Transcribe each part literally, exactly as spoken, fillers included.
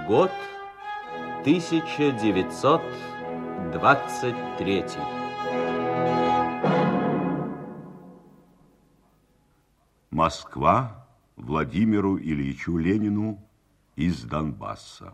Год тысяча девятьсот двадцать третий. Москва Владимиру Ильичу Ленину из Донбасса.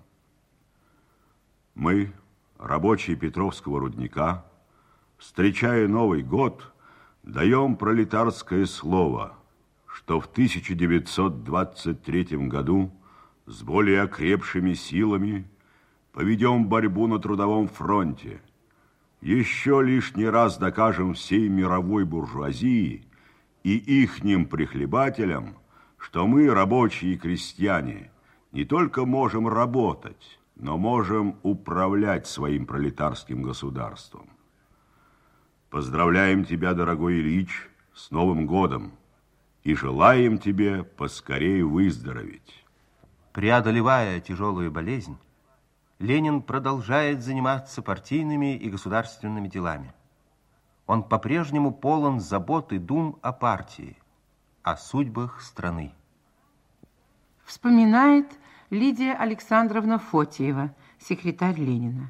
Мы, рабочие Петровского рудника, встречая Новый год, даем пролетарское слово, что в тысяча девятьсот двадцать третьем году с более окрепшими силами поведем борьбу на трудовом фронте. Еще лишний раз докажем всей мировой буржуазии и ихним прихлебателям, что мы, рабочие и крестьяне, не только можем работать, но можем управлять своим пролетарским государством. Поздравляем тебя, дорогой Ильич, с Новым годом и желаем тебе поскорее выздороветь. Преодолевая тяжелую болезнь, Ленин продолжает заниматься партийными и государственными делами. Он по-прежнему полон забот и дум о партии, о судьбах страны. Вспоминает Лидия Александровна Фотиева, секретарь Ленина.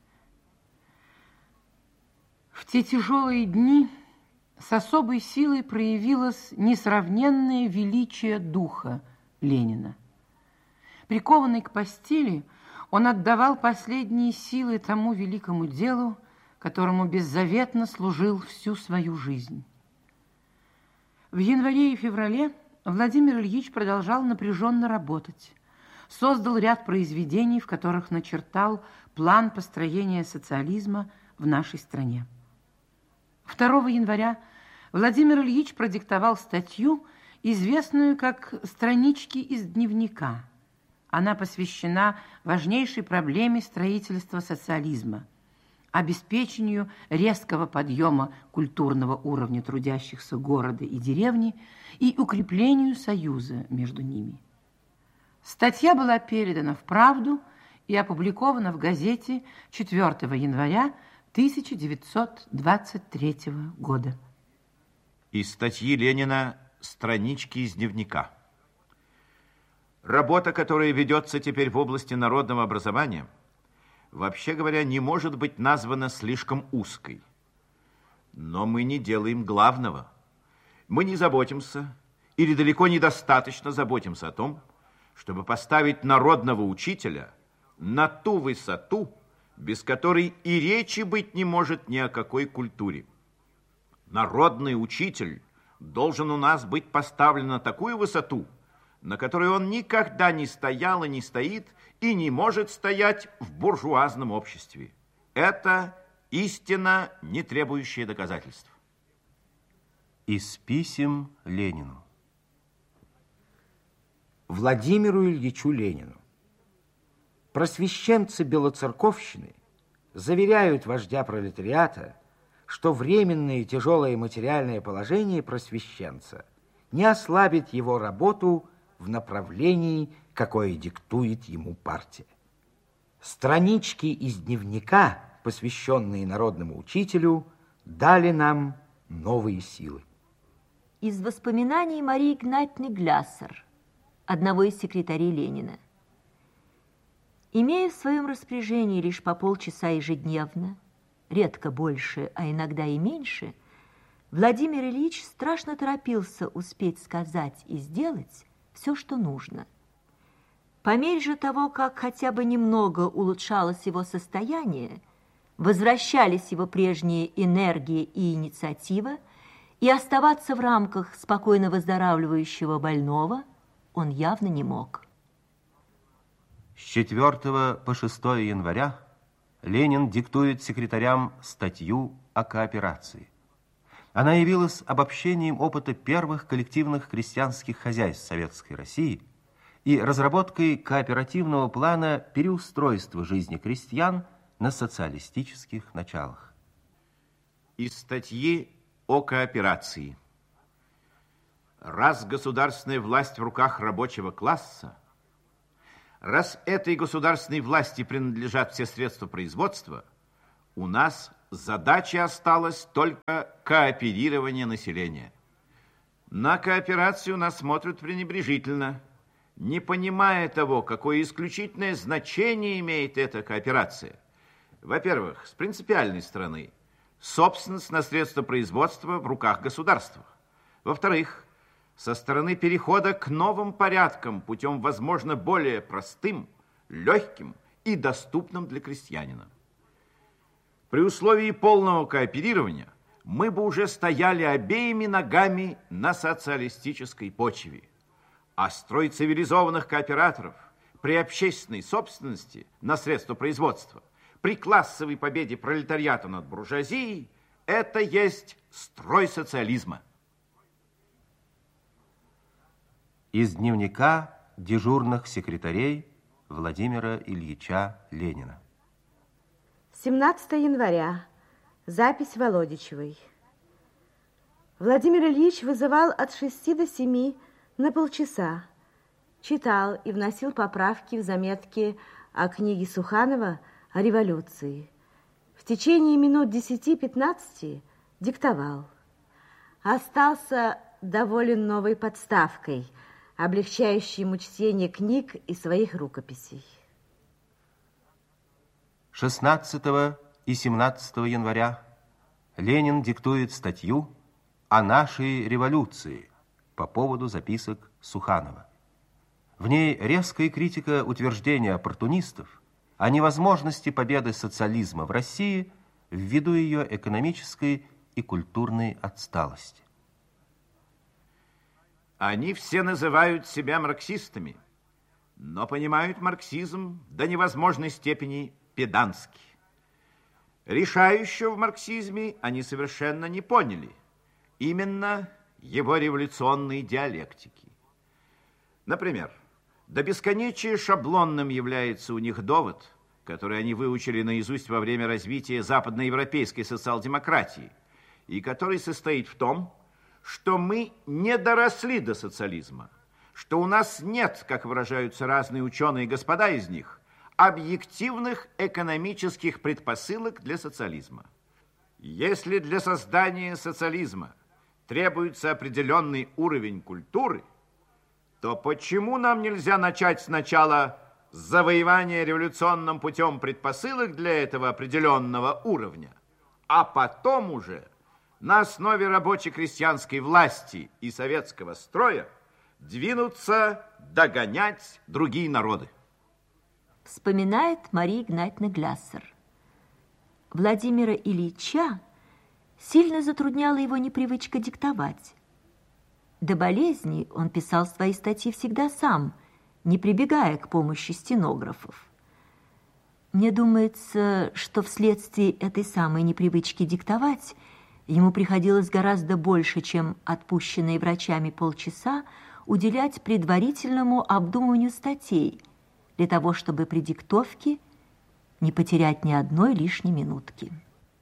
В те тяжелые дни с особой силой проявилось несравненное величие духа Ленина. Прикованный к постели, он отдавал последние силы тому великому делу, которому беззаветно служил всю свою жизнь. В январе и феврале Владимир Ильич продолжал напряженно работать. Создал ряд произведений, в которых начертал план построения социализма в нашей стране. второго января Владимир Ильич продиктовал статью, известную как «Странички из дневника». Она посвящена важнейшей проблеме строительства социализма, обеспечению резкого подъема культурного уровня трудящихся города и деревни и укреплению союза между ними. Статья была передана в «Правду» и опубликована в газете четвёртого января тысяча девятьсот двадцать третьего года. Из статьи Ленина «Странички из дневника». Работа, которая ведется теперь в области народного образования, вообще говоря, не может быть названа слишком узкой. Но мы не делаем главного. Мы не заботимся, или далеко недостаточно заботимся о том, чтобы поставить народного учителя на ту высоту, без которой и речи быть не может ни о какой культуре. Народный учитель должен у нас быть поставлен на такую высоту, на которой он никогда не стоял и не стоит, и не может стоять в буржуазном обществе. Это истина, не требующая доказательств. Из писем Ленину. Владимиру Ильичу Ленину. Просвещенцы белоцерковщины заверяют вождя пролетариата, что временное и тяжелое материальное положение просвещенца не ослабит его работу в направлении, какое диктует ему партия. Странички из дневника, посвященные народному учителю, дали нам новые силы. Из воспоминаний Марии Игнатьевны Гляссер, одного из секретарей Ленина. Имея в своем распоряжении лишь по полчаса ежедневно, редко больше, а иногда и меньше, Владимир Ильич страшно торопился успеть сказать и сделать все, что нужно. По мере же того, как хотя бы немного улучшалось его состояние, возвращались его прежние энергия и инициатива, и оставаться в рамках спокойно выздоравливающего больного он явно не мог. С четвёртого по шестое января Ленин диктует секретарям статью о кооперации. Она явилась обобщением опыта первых коллективных крестьянских хозяйств Советской России и разработкой кооперативного плана переустройства жизни крестьян на социалистических началах. Из статьи о кооперации. Раз государственная власть в руках рабочего класса, раз этой государственной власти принадлежат все средства производства, у нас задача осталась только кооперирование населения. На кооперацию нас смотрят пренебрежительно. не понимая того, какое исключительное значение имеет эта кооперация. Во-первых, с принципиальной стороны, собственность на средства производства в руках государства. Во-вторых, со стороны перехода к новым порядкам путем, возможно, более простым, легким и доступным для крестьянина. При условии полного кооперирования мы бы уже стояли обеими ногами на социалистической почве. А строй цивилизованных кооператоров при общественной собственности на средства производства, при классовой победе пролетариата над буржуазией, это есть строй социализма. Из дневника дежурных секретарей Владимира Ильича Ленина. семнадцатого января. Запись Володичевой. Владимир Ильич вызывал от шести до семи на полчаса. Читал и вносил поправки в заметки о книге Суханова о революции. В течение минут десяти-пятнадцати диктовал. Остался доволен новой подставкой, облегчающей ему чтение книг и своих рукописей. шестнадцатого и семнадцатого января Ленин диктует статью о нашей революции по поводу записок Суханова. В ней резкая критика утверждения оппортунистов о невозможности победы социализма в России ввиду ее экономической и культурной отсталости. Они все называют себя марксистами, но понимают марксизм до невозможной степени педантски. Решающего в марксизме они совершенно не поняли. Именно его революционной диалектики. Например, до бесконечия шаблонным является у них довод, который они выучили наизусть во время развития западноевропейской социал-демократии, и который состоит в том, что мы не доросли до социализма, что у нас нет, как выражаются разные ученые, господа из них, объективных экономических предпосылок для социализма. Если для создания социализма требуется определенный уровень культуры, то почему нам нельзя начать сначала с завоевания революционным путем предпосылок для этого определенного уровня, а потом уже на основе рабоче-крестьянской власти и советского строя двинуться догонять другие народы? Вспоминает Мария Игнатьевна Гляссер. Владимира Ильича сильно затрудняла его непривычка диктовать. До болезни он писал свои статьи всегда сам, не прибегая к помощи стенографов. Мне думается, что вследствие этой самой непривычки диктовать ему приходилось гораздо больше, чем отпущенные врачами полчаса, уделять предварительному обдумыванию статей, для того, чтобы при диктовке не потерять ни одной лишней минутки.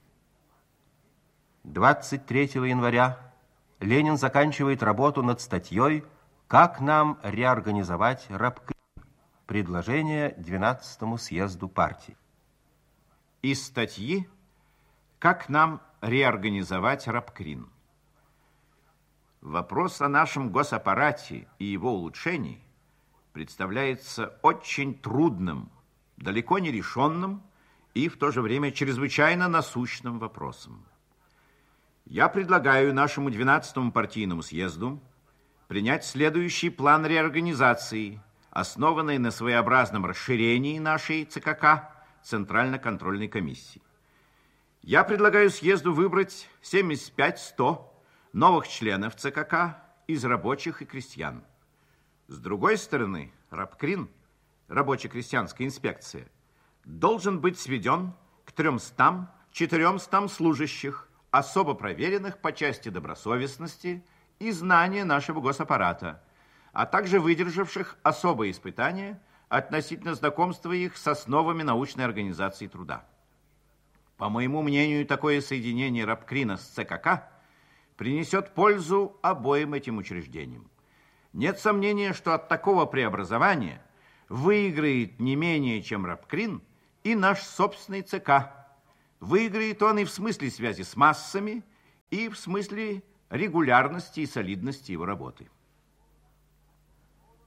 двадцать третьего января Ленин заканчивает работу над статьей «Как нам реорганизовать рабкрин?» Предложение двенадцатому съезду партии. Из статьи «Как нам реорганизовать рабкрин». Вопрос о нашем госаппарате и его улучшении представляется очень трудным, далеко не решенным и в то же время чрезвычайно насущным вопросом. Я предлагаю нашему двенадцатому партийному съезду принять следующий план реорганизации, основанный на своеобразном расширении нашей ЦКК, Центрально-контрольной комиссии. Я предлагаю съезду выбрать семьдесят пять - сто новых членов ЦКК из рабочих и крестьян. С другой стороны, рабкрин, рабоче-крестьянская инспекция, должен быть сведен к трёмстам-четырёмстам служащих, особо проверенных по части добросовестности и знания нашего госаппарата, а также выдержавших особые испытания относительно знакомства их с основами научной организации труда. По моему мнению, такое соединение рабкрина с ЦКК принесет пользу обоим этим учреждениям. Нет сомнения, что от такого преобразования выиграет не менее, чем рабкрин, и наш собственный ЦК. Выиграет он и в смысле связи с массами, и в смысле регулярности и солидности его работы.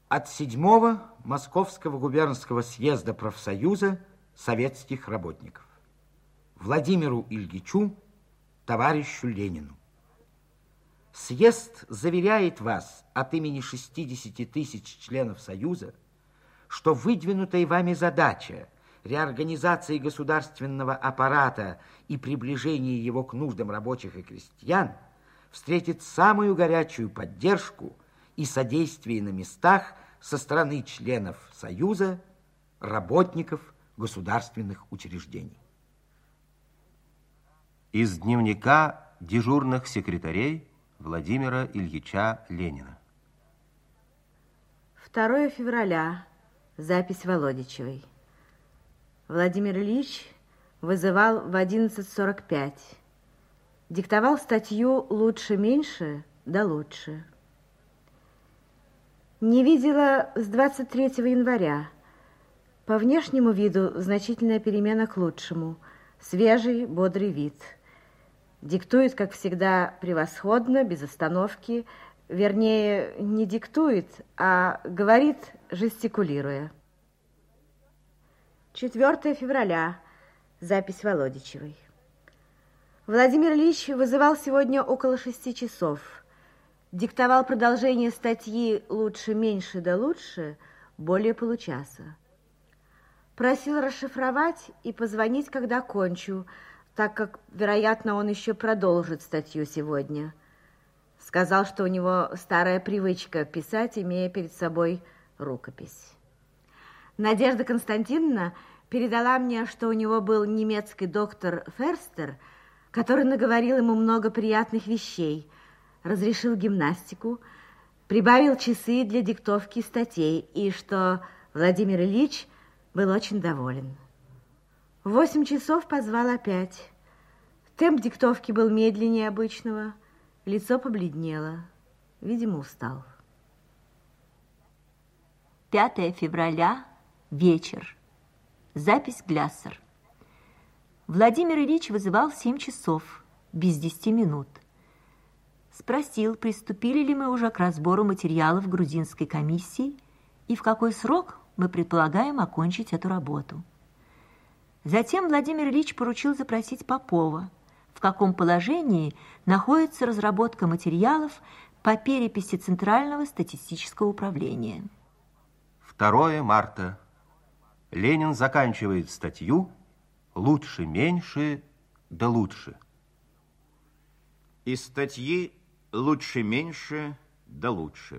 От седьмого Московского губернского съезда профсоюза советских работников. Владимиру Ильичу, товарищу Ленину. Съезд заверяет вас от имени шестидесяти тысяч членов Союза, что выдвинутая вами задача реорганизации государственного аппарата и приближения его к нуждам рабочих и крестьян встретит самую горячую поддержку и содействие на местах со стороны членов Союза, работников государственных учреждений. Из дневника дежурных секретарей Владимира Ильича Ленина. второе февраля. Запись Володичевой. Владимир Ильич вызывал в одиннадцать сорок пять. Диктовал статью «Лучше-меньше, да лучше». Не видела с двадцать третьего января. По внешнему виду значительная перемена к лучшему. Свежий, бодрый вид. Диктует, как всегда, превосходно, без остановки. Вернее, не диктует, а говорит, жестикулируя. четвёртое февраля. Запись Володичевой. Владимир Ильич вызывал сегодня около шести часов. Диктовал продолжение статьи «Лучше-меньше, да лучше» более получаса. Просил расшифровать и позвонить, когда кончу, так как, вероятно, он еще продолжит статью сегодня. Сказал, что у него старая привычка писать, имея перед собой рукопись. Надежда Константиновна передала мне, что у него был немецкий доктор Ферстер, который наговорил ему много приятных вещей, разрешил гимнастику, прибавил часы для диктовки статей, и что Владимир Ильич был очень доволен. В восемь часов позвал опять. Темп диктовки был медленнее обычного, лицо побледнело, видимо, устал. пятое февраля, вечер. Запись Гляссер. Владимир Ильич вызывал в семь часов, без десяти минут. Спросил, приступили ли мы уже к разбору материалов грузинской комиссии и в какой срок мы предполагаем окончить эту работу. Затем Владимир Ильич поручил запросить Попова, в каком положении находится разработка материалов по переписи Центрального статистического управления. второе марта. Ленин заканчивает статью «Лучше-меньше, да лучше». Из статьи «Лучше-меньше, да лучше».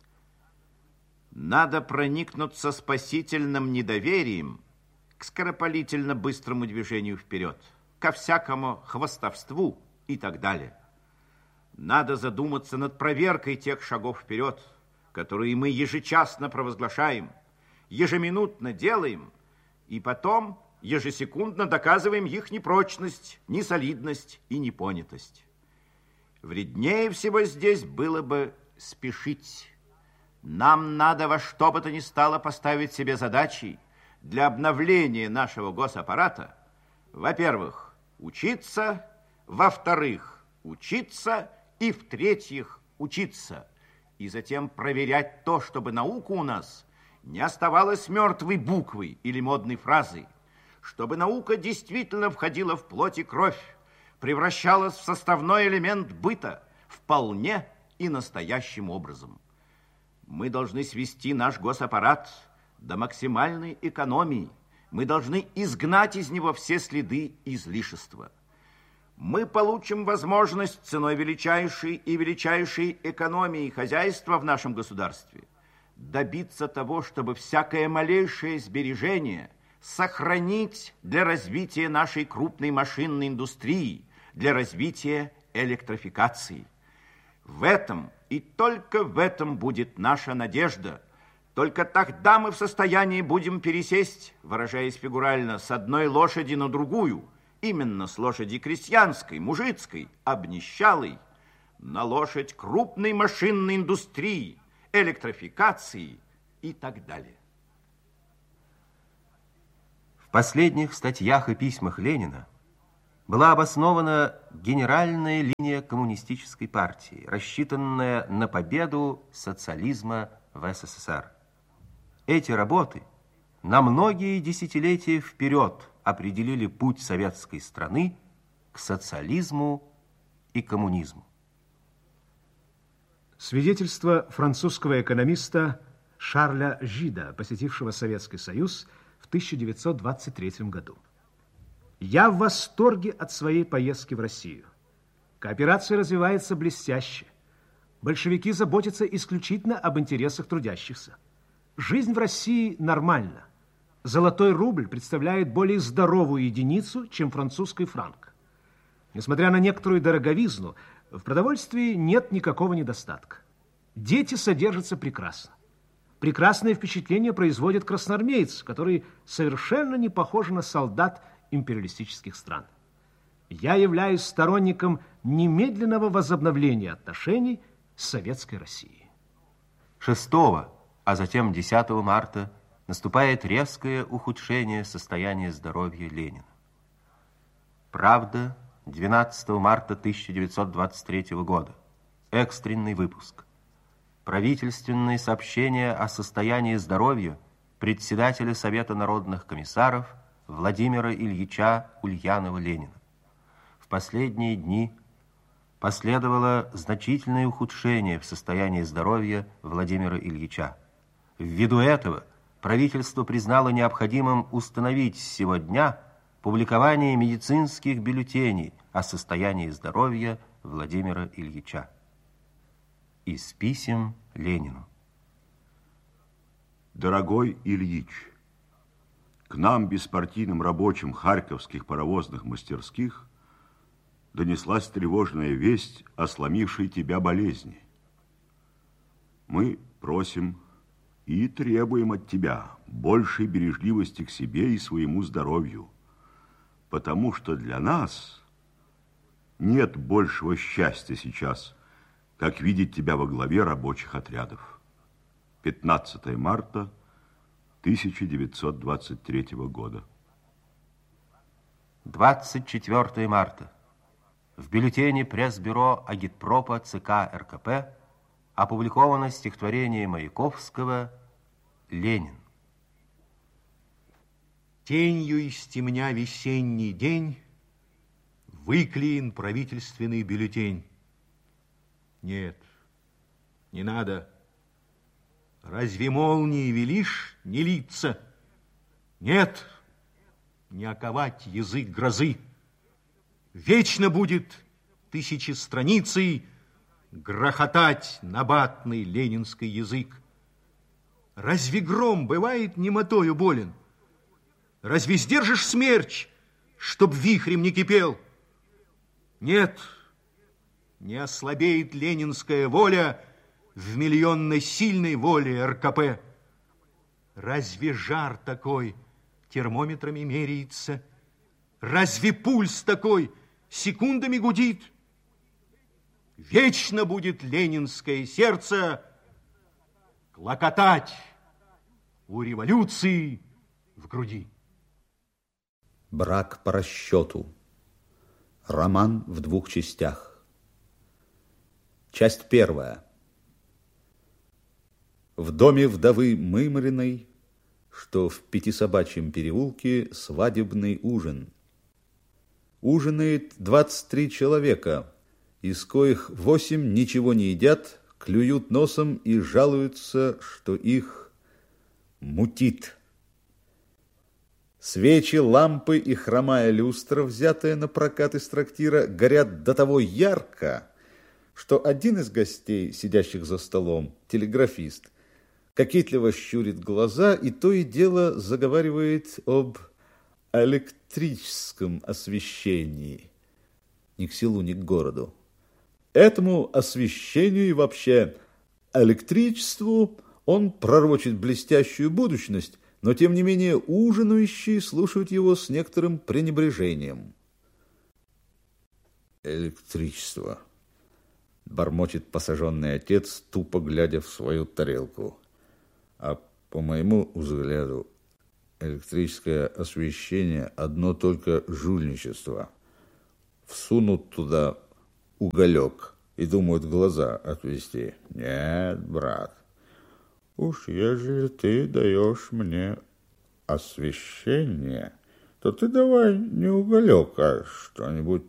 Надо проникнуться спасительным недоверием к скоропалительно быстрому движению вперед, ко всякому хвастовству и так далее. Надо задуматься над проверкой тех шагов вперед, которые мы ежечасно провозглашаем, ежеминутно делаем, и потом ежесекундно доказываем их непрочность, несолидность и непонятость. Вреднее всего здесь было бы спешить. Нам надо во что бы то ни стало поставить себе задачей для обновления нашего госаппарата. Во-первых, учиться, во-вторых, учиться и, в-третьих, учиться. И затем проверять то, чтобы наука у нас не оставалась мертвой буквой или модной фразой, чтобы наука действительно входила в плоть и кровь, превращалась в составной элемент быта вполне и настоящим образом. Мы должны свести наш госаппарат до максимальной экономии. Мы должны изгнать из него все следы излишества. Мы получим возможность ценой величайшей и величайшей экономии хозяйства в нашем государстве добиться того, чтобы всякое малейшее сбережение сохранить для развития нашей крупной машинной индустрии, для развития электрификации. В этом и только в этом будет наша надежда. Только тогда мы в состоянии будем пересесть, выражаясь фигурально, с одной лошади на другую, именно с лошади крестьянской, мужицкой, обнищалой, на лошадь крупной машинной индустрии, электрификации и так далее. В последних статьях и письмах Ленина была обоснована генеральная линия коммунистической партии, рассчитанная на победу социализма в СССР. Эти работы на многие десятилетия вперед определили путь советской страны к социализму и коммунизму. Свидетельство французского экономиста Шарля Жида, посетившего Советский Союз в тысяча девятьсот двадцать третьем году. Я в восторге от своей поездки в Россию. Кооперация развивается блестяще. Большевики заботятся исключительно об интересах трудящихся. Жизнь в России нормальна. Золотой рубль представляет более здоровую единицу, чем французский франк. Несмотря на некоторую дороговизну, в продовольствии нет никакого недостатка. Дети содержатся прекрасно. Прекрасное впечатление производит красноармеец, который совершенно не похож на солдат империалистических стран. Я являюсь сторонником немедленного возобновления отношений с Советской Россией. шестого, а затем десятого марта наступает резкое ухудшение состояния здоровья Ленина. «Правда», двенадцатого марта тысяча девятьсот двадцать третьего года. Экстренный выпуск. Правительственные сообщения о состоянии здоровья председателя Совета народных комиссаров Владимира Ильича Ульянова-Ленина. В последние дни последовало значительное ухудшение в состоянии здоровья Владимира Ильича. Ввиду этого правительство признало необходимым установить с сего дня публикование медицинских бюллетеней о состоянии здоровья Владимира Ильича. Из писем Ленину. Дорогой Ильич, к нам, беспартийным рабочим харьковских паровозных мастерских, донеслась тревожная весть о сломившей тебя болезни. Мы просим и требуем от тебя большей бережливости к себе и своему здоровью, потому что для нас нет большего счастья сейчас, как видеть тебя во главе рабочих отрядов. пятнадцатого марта тысяча девятьсот двадцать третьего года. двадцать четвёртого марта. В бюллетене пресс-бюро агитпропа ЦК РКП опубликовано стихотворение Маяковского «Ленин». Тенью из темня весенний день выклеен правительственный бюллетень. Нет, не надо. Разве молнии велишь не литься? Нет, не оковать язык грозы. Вечно будет тысячи страницей грохотать набатный ленинский язык. Разве гром бывает немотою болен? Разве сдержишь смерч, чтоб вихрем не кипел? Нет, не ослабеет ленинская воля в миллионной сильной воле РКП. Разве жар такой термометрами меряется? Разве пульс такой секундами гудит? Вечно будет ленинское сердце клокотать у революции в груди. Брак по расчету. Роман в двух частях. Часть первая. В доме вдовы Мымриной, что в Пятисобачьем переулке, свадебный ужин. Ужинает двадцать три человека, из коих восемь ничего не едят, клюют носом и жалуются, что их мутит. Свечи, лампы и хромая люстра, взятая на прокат из трактира, горят до того ярко, что один из гостей, сидящих за столом, телеграфист, кокетливо щурит глаза и то и дело заговаривает об электрическом освещении. Ни к селу, ни к городу. Этому освещению и вообще электричеству он пророчит блестящую будущность, но, тем не менее, ужинающие слушают его с некоторым пренебрежением. Электричество, бормочет посаженный отец, тупо глядя в свою тарелку. А по моему взгляду, электрическое освещение одно только жульничество. Всунут туда уголек и думают глаза отвести. Нет, брат, Уж ежели ты даешь мне освещение, то ты давай не уголек, а что-нибудь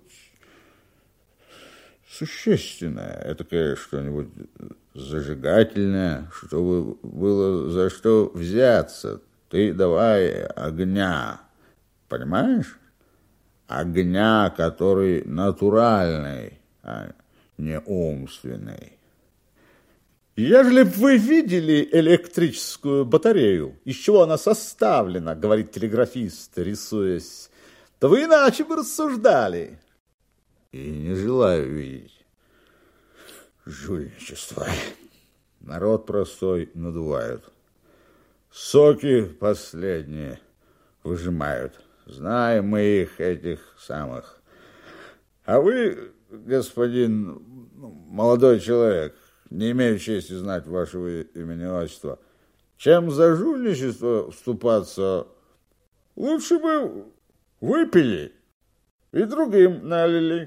существенное, этакое что-нибудь зажигательное, чтобы было за что взяться. Ты давай огня, понимаешь? Огня, который натуральный, а не умственный. Ежели б вы видели электрическую батарею, из чего она составлена, говорит телеграфист, рисуясь, то вы иначе бы рассуждали. И не желаю видеть. Жульничество. Народ простой надувают. Соки последние выжимают. Знаем мы их, этих самых. А вы, господин молодой человек, не имею чести знать вашего имени и отчества, чем за жульничество вступаться, лучше бы выпили и другим налили.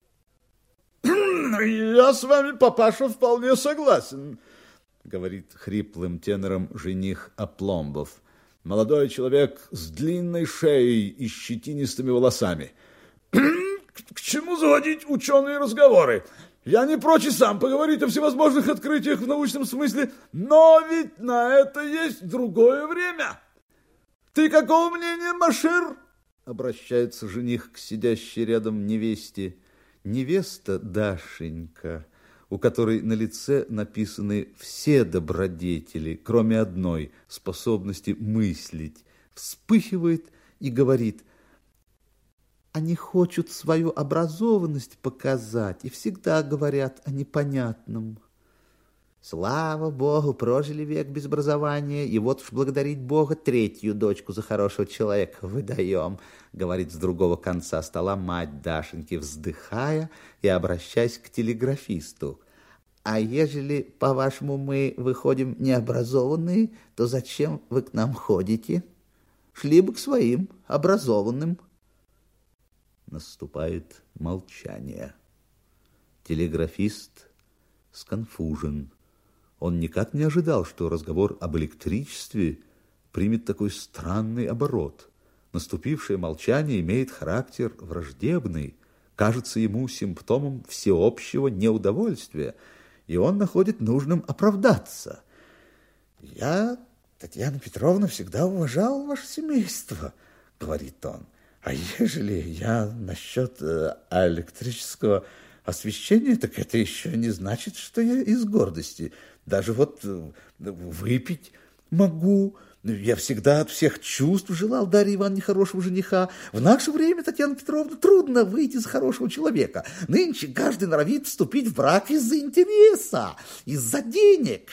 Я с вами, папаша, вполне согласен, говорит хриплым тенором жених Апломбов. Молодой человек с длинной шеей и щетинистыми волосами. К чему заводить ученые разговоры? Я не прочь и сам поговорить о всевозможных открытиях в научном смысле, но ведь на это есть другое время. Ты какого мнения, Машир? Обращается жених к сидящей рядом невесте. Невеста Дашенька, у которой на лице написаны все добродетели, кроме одной – способности мыслить, вспыхивает и говорит: они хотят свою образованность показать и всегда говорят о непонятном. Слава Богу, прожили век без образования, и вот уж благодарить Бога третью дочку за хорошего человека выдаем, говорит с другого конца стола мать Дашеньки, вздыхая и обращаясь к телеграфисту. А ежели, по-вашему, мы выходим необразованные, то зачем вы к нам ходите? Шли бы к своим, образованным. Наступает молчание. Телеграфист сконфужен. Он никак не ожидал, что разговор об электричестве примет такой странный оборот. Наступившее молчание имеет характер враждебный, кажется ему симптомом всеобщего неудовольствия, и он находит нужным оправдаться. «Я, Татьяна Петровна, всегда уважал ваше семейство», — говорит он. «А ежели я насчет э, электрического освещения, так это еще не значит, что я из гордости. Даже вот э, выпить могу. Я всегда от всех чувств желал Дарье Ивановне хорошего жениха. В наше время, Татьяна Петровна, трудно выйти за хорошего человека. Нынче каждый норовит вступить в брак из-за интереса, из-за денег».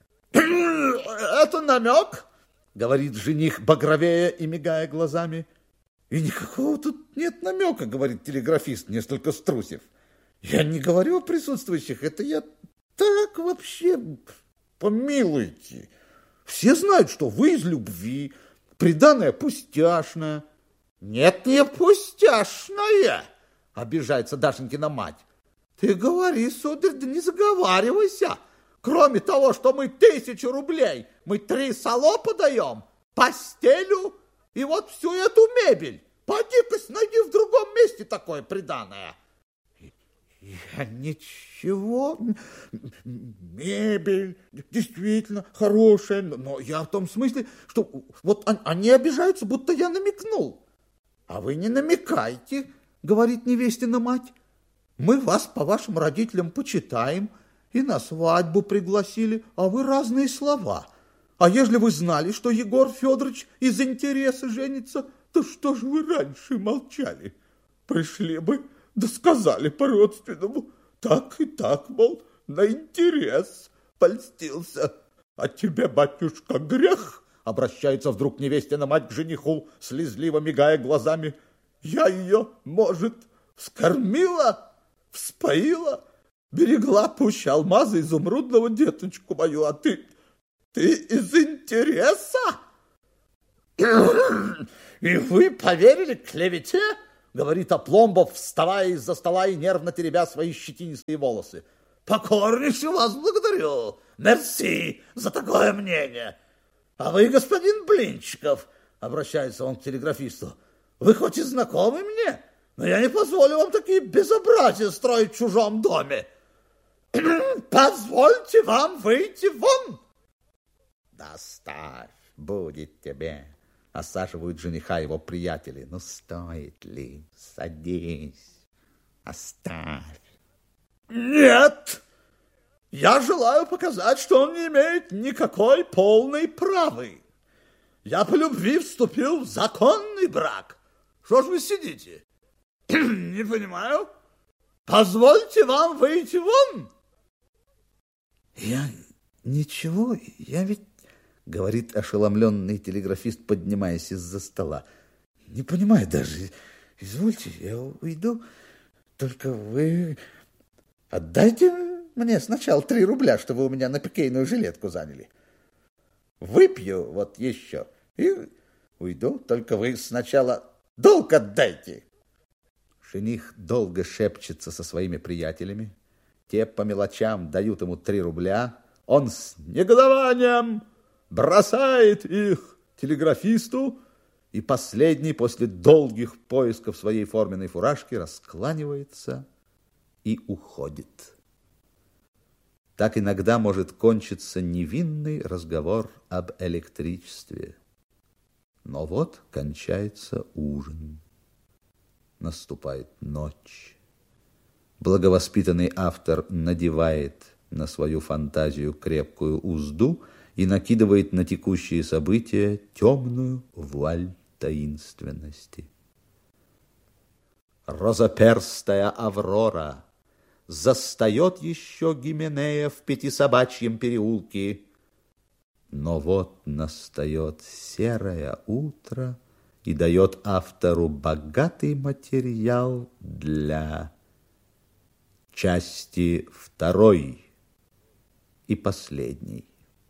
«Это намек?» — говорит жених, багровея и мигая глазами. «И никакого тут нет намека», — говорит телеграфист, несколько струсив. «Я не говорю о присутствующих, это я так вообще, помилуйте. Все знают, что вы из любви, приданое пустяшное». «Нет, не пустяшное», — обижается Дашенькина мать. «Ты говори, сударь, да не заговаривайся. Кроме того, что мы тысячу рублей, мы три салопа даем, постелю и вот всю эту мебель. Поди-ка найди в другом месте такое приданое». «Я ничего, мебель действительно хорошая, но я в том смысле, что вот они обижаются, будто я намекнул». «А вы не намекайте», — говорит невестина мать. «Мы вас по вашим родителям почитаем и на свадьбу пригласили, а вы разные слова. А ежели вы знали, что Егор Федорович из интереса женится, то что же вы раньше молчали? Пришли бы, да сказали по-родственному, так и так, мол, на интерес польстился. А тебе, батюшка, грех?» Обращается вдруг невестина мать к жениху, слезливо мигая глазами. «Я ее, может, вскормила, вспоила, берегла пуще алмаза изумрудного деточку мою, а ты, ты из интереса?» «И вы поверили клевете?» — говорит Апломбов, вставая из-за стола и нервно теребя свои щетинистые волосы. покорнейше вас благодарю. Мерси за такое мнение. А вы, господин Блинчиков, обращается он к телеграфисту, вы хоть и знакомы мне, но я не позволю вам такие безобразия строить в чужом доме. Позвольте вам выйти вон. Доставь, будет тебе. Осаживают жениха его приятели. Ну, стоит ли? Садись. Оставь. Нет! Я желаю показать, что он не имеет никакой полной правы. Я по любви вступил в законный брак. Что ж вы сидите? Не понимаю. Позвольте вам выйти вон. Я ничего, я ведь... Говорит ошеломленный телеграфист, поднимаясь из-за стола. Не понимаю даже. Извольте, я уйду. Только вы отдайте мне сначала три рубля, что вы у меня на пикейную жилетку заняли. Выпью вот еще и уйду. Только вы сначала долг отдайте. Жених долго шепчется со своими приятелями. Те по мелочам дают ему три рубля. Он с негодованием бросает их телеграфисту, и последний после долгих поисков своей форменной фуражки раскланивается и уходит. Так иногда может кончиться невинный разговор об электричестве. Но вот кончается ужин. Наступает ночь. Благовоспитанный автор надевает на свою фантазию крепкую узду и накидывает на текущие события темную вуаль таинственности. Розоперстая Аврора застает еще Гименея в Пятисобачьем переулке. Но вот настает серое утро и дает автору богатый материал для части второй и последней.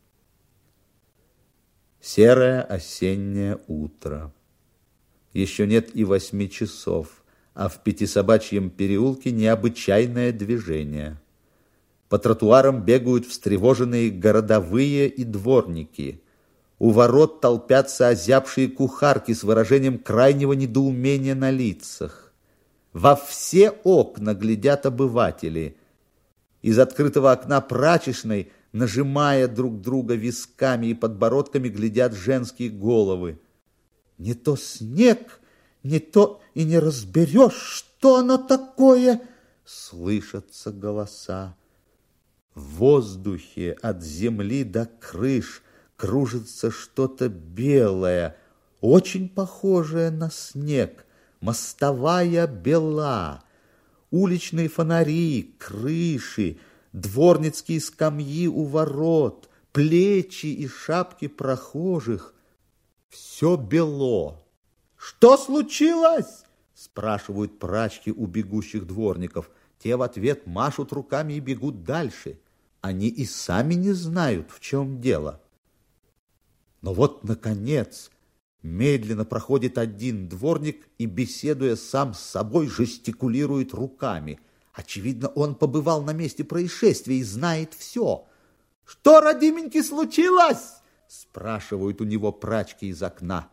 Серое осеннее утро. Еще нет и восьми часов, а в Пятисобачьем переулке необычайное движение. По тротуарам бегают встревоженные городовые и дворники. У ворот толпятся озябшие кухарки с выражением крайнего недоумения на лицах. Во все окна глядят обыватели. Из открытого окна прачечной, нажимая друг друга висками и подбородками, глядят женские головы. Не то снег, не то и не разберешь, что оно такое. Слышатся голоса. В воздухе от земли до крыш кружится что-то белое, очень похожее на снег. Мостовая бела, уличные фонари, крыши, дворницкие скамьи у ворот, плечи и шапки прохожих. Все бело. Что случилось? Спрашивают прачки у бегущих дворников. Те в ответ машут руками и бегут дальше. Они и сами не знают, в чем дело. Но вот, наконец, медленно проходит один дворник и, беседуя сам с собой, жестикулирует руками. Очевидно, он побывал на месте происшествия и знает все. «Что, родименький, случилось?» спрашивают у него прачки из окна.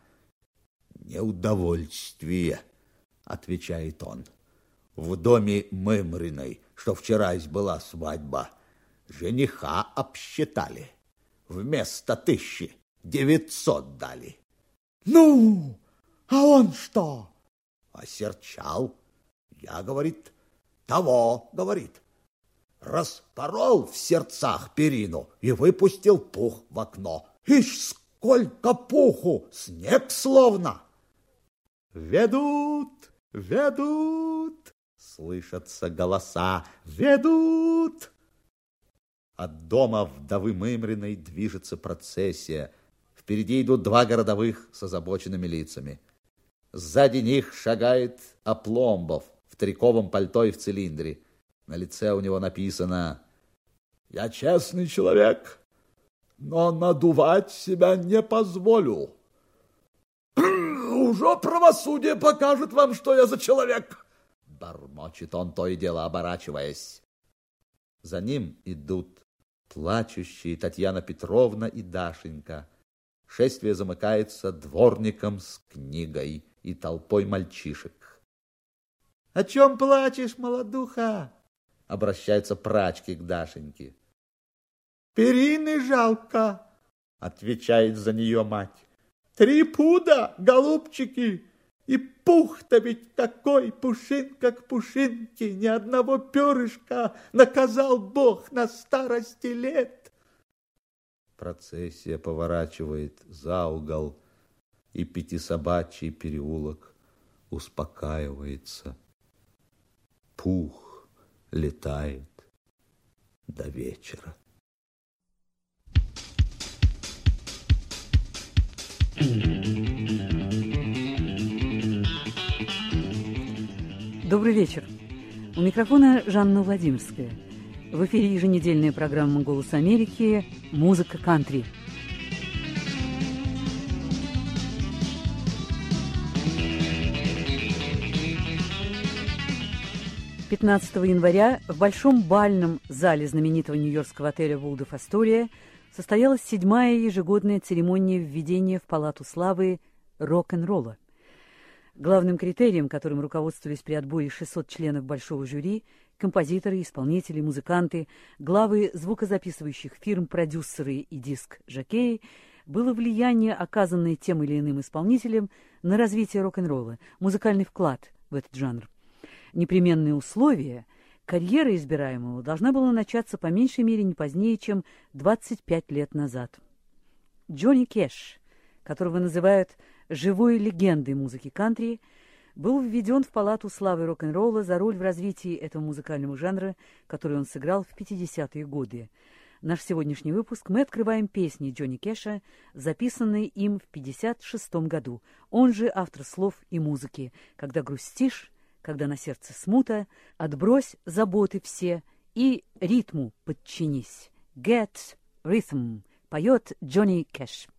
«Неудовольствие», отвечает он. «В доме Мымриной, что вчера была свадьба, жениха обсчитали. Вместо тысячи девятьсот дали». «Ну, а он что?» «Осерчал. Я, говорит, того, говорит, распорол в сердцах перину и выпустил пух в окно. Ишь, сколько пуху! Снег словно!» «Ведут, ведут!» Слышатся голоса. «Ведут!» От дома вдовы Мымриной движется процессия. Впереди идут два городовых с озабоченными лицами. Сзади них шагает Опломбов в триковом пальто и в цилиндре. На лице у него написано: «Я честный человек, но надувать себя не позволю. Уже правосудие покажет вам, что я за человек», бормочет он, то и дело оборачиваясь. За ним идут плачущие Татьяна Петровна и Дашенька. Шествие замыкается дворником с книгой и толпой мальчишек. — О чем плачешь, молодуха? — обращаются прачки к Дашеньке. — Перины жалко, — отвечает за нее мать. — Три пуда, голубчики, и пух-то ведь такой, пушинка к пушинке, ни одного перышка наказал Бог на старости лет. Процессия поворачивает за угол, и Пятисобачий переулок успокаивается. Пух летает до вечера. Добрый вечер. У микрофона Жанна Владимирская. В эфире еженедельная программа «Голос Америки» «Музыка кантри». пятнадцатого января в большом бальном зале знаменитого нью-йоркского отеля «Волдорф Астория» состоялась седьмая ежегодная церемония введения в Палату славы рок-н-ролла. Главным критерием, которым руководствовались при отборе шестьсот членов большого жюри, композиторы, исполнители, музыканты, главы звукозаписывающих фирм, продюсеры и диск-жокеи, было влияние, оказанное тем или иным исполнителем на развитие рок-н-ролла, музыкальный вклад в этот жанр. Непременные условия – карьера избираемого должна была начаться по меньшей мере не позднее, чем двадцать пять лет назад. Джонни Кэш, которого называют живой легендой музыки кантри, был введен в Палату славы рок-н-ролла за роль в развитии этого музыкального жанра, который он сыграл в пятидесятые годы. Наш сегодняшний выпуск мы открываем песней Джонни Кэша, записанные им в пятьдесят шестом году. Он же автор слов и музыки «Когда грустишь», «Когда на сердце смута», «Отбрось заботы все» и «Ритму подчинись». «Get Rhythm» поет Джонни Кэш.